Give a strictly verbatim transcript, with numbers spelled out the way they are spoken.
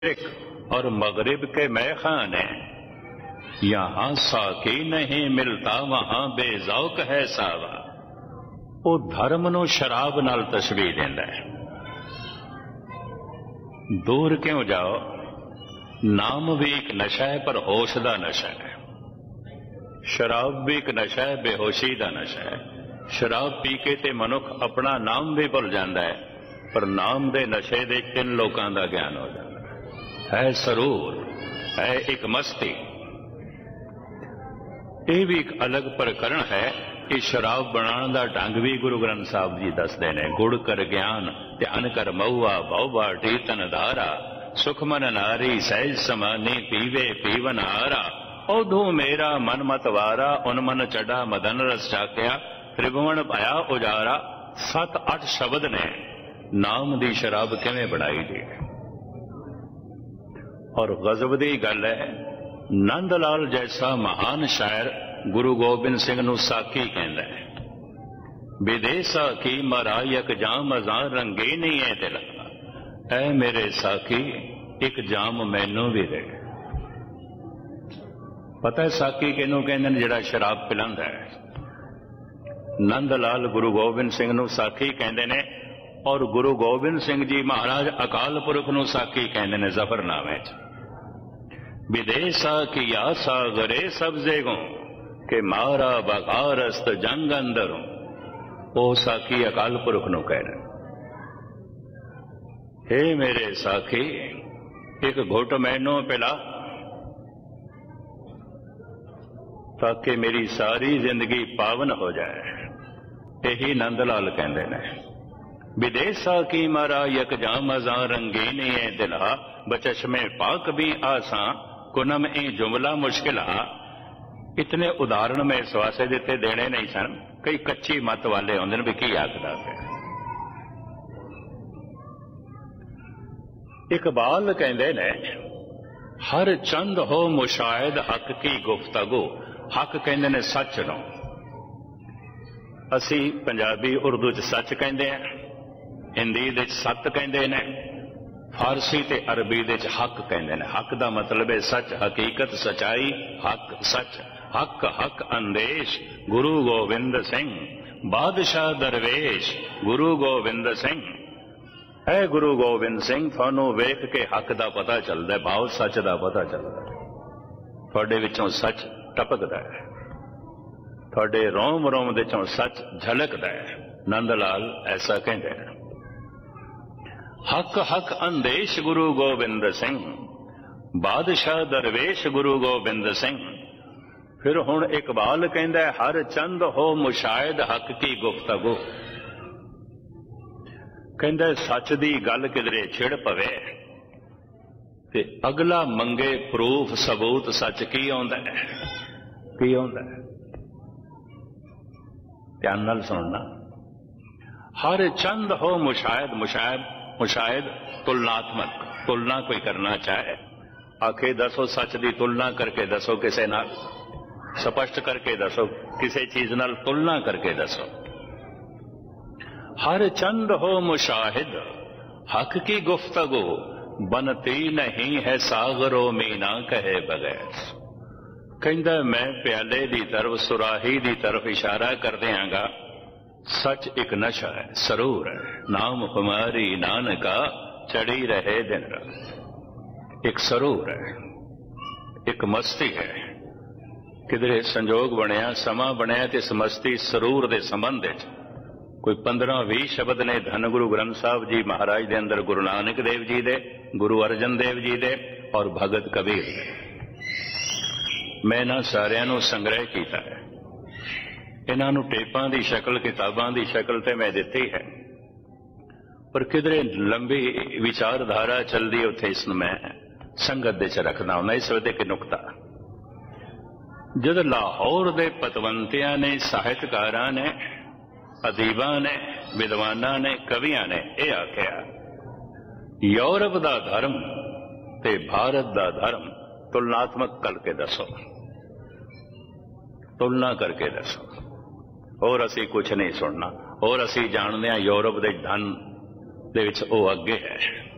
और मगरिब के मैखाने, यहाँ साकी नहीं मिलता वहां बेजौक है सावा। वो धर्म नूं शराब नाल तशबीह देंदा है। दूर क्यों जाओ, नाम भी एक नशा है पर होश दा नशा है। शराब भी एक नशा है, बेहोशी दा नशा है। शराब पी के ते मनुख अपना नाम भी भुल जाता है, पर नाम दे नशे दे तीन लोगों का ज्ञान हो जाता है। है सरूर, है एक मस्ती। यह भी एक अलग प्रकरण है कि शराब बनाने का ढंग भी गुरु ग्रंथ साहब जी दसते हैं। गुड़ कर ज्ञान, ध्यान कर मऊआ, बहुबा टीतन धारा, सुखमन नारी सहज समानी, पीवे पीवन हारा। औधू मेरा मन मत वारा, उनमन चढ़ा मदन रस चाक्या, त्रिभुवन पाया उजारा। सत अठ शब्द ने नाम दी शराब किवें बनाई दी। और गजब दी गल है, नंद लाल जैसा महान शायर गुरु गोबिंद सिंह नूं साकी कहंदा है। विदेसा की मरायक जाम अजां रंगे नहीं है दिल, ऐ मेरे साकी एक जाम मैनू भी दे। पता है साकी किहनूं कहंदे ने? जिहड़ा शराब पिलांदा है। नंद लाल गुरु गोबिंद सिंह नूं साकी कहंदे ने, और गुरु गोबिंद सिंह जी महाराज अकाल पुरख नूं साकी कहंदे ने जफरनामे च। विदेसा की आसा गरे सब्जे गो के मारा बगारस्त जंग अंदरों। ओ साकी अकाल पुरख नूं कह रहे, हे मेरे साकी एक घुट मैनू पिला, ताकि मेरी सारी जिंदगी पावन हो जाए। यही नंदलाल कहते ने। विदेसा की मारा यक जाम अजा रंगीनी है दिला, बचश्मे पाक भी आसा कुनम ए जुमला मुश्किला। इतने उदाहरण में इस वास्ते दिते देने नहीं सन। कई कच्ची मत वाले होंदे ने भी की आखदा है। इकबाल कहते ने, हर चंद हो मुशाहिद हक की गुफ्तगू। हक कहते ने सच नो। असी पंजाबी उर्दू च सच कहते हैं, हिंदी दे सत कहते ने, फारसी ते अरबी दे हक कहते हैं। हक का मतलब है सच, हकीकत, सच्चाई, हक सच। हक हक अंदेश गुरु गोबिंद सिंह, बादशाह दरवेश गुरु गोबिंद सिंह। है गुरु गोबिंद सिंह, थानू वेख के हक का पता चलता है, भाव सच का पता चलता है। थोड़े विचों सच टपकता है, थोड़े रोम रोम विचों सच झलकता है। नंदलाल ऐसा कहते हैं। हक हक अंदेश गुरु गोबिंद सिंह, बादशाह दरवेश गुरु गोबिंद सिंह। फिर हुण इकबाल कहंदा है, हर चंद हो मुशाहिद हक की गुफ्तगू। कहंदा सच दी गल किधरे छिड़ पवे ते अगला मंगे प्रूफ सबूत सच की आउंदा है, की आउंदा है। ध्यान नाल सुनना। हर चंद हो मुशाहिद, मुशाहिद मुशाहिद तुलनात्मक। तुलना कोई करना चाहे, आखे दसो सच की तुलना करके दसो, किसे नाल स्पष्ट करके दसो, किसी चीज नाल तुलना करके दसो। हर चंद हो मुशाहिद हक की गुफ्तगू, बनती नहीं है सागरों मीना कहे बगैर। कहंदा मैं प्याले दी तरफ, सुराही दी तरफ इशारा कर देंगा। सच एक नशा है, सरूर है। नाम कुमारी नानका चढ़ी रहे दिन रात। एक सरूर है, एक मस्ती है। किधरे संजोग बनया, समा बनया ते इस मस्ती सरूर दे संबंध विच कोई पंद्रह भी शब्द ने धन गुरु ग्रंथ साहब जी महाराज दे अंदर, गुरु नानक देव जी दे, गुरु अर्जन देव जी दे और भगत कबीर दे। मैं इन्हां सारियां नूं संग्रह किया है। इन्हां नूं टेपां दी शक्ल, किताबां दी शक्ल ते मैं दिती है, पर किधरे लंबी विचारधारा चलदी उत्थे इसनूं मैं संगत दे च रखदा हुंदा। इस वे एक नुकता, जद लाहौर दे पतवंतियां ने, साहित्यकारां ने, अदीबां ने, विद्वानां ने, कवियां ने यह आख्या, यूरोप दा धर्म ते भारत दा धर्म तुलनात्मक करके दसो, तुलना करके दसो। और असी कुछ नहीं सुनना। और असी जानते हैं यूरोप दे धन दे विच ओह अगे है,